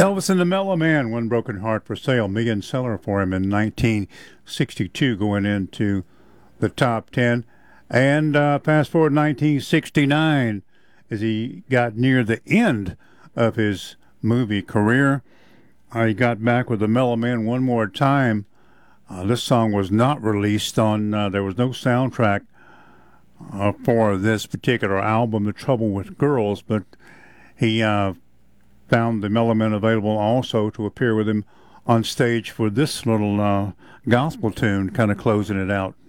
Elvis and the Mellow Man, One Broken Heart for Sale, million seller for him in 1962, going into the top 10. And fast forward 1969, as he got near the end of his movie career, he got back with the Mellow Man one more time. This song was not released on, there was no soundtrack for this particular album, The Trouble with Girls, but he found the Mellow Man available also to appear with him on stage for this little gospel tune, kind of closing it out.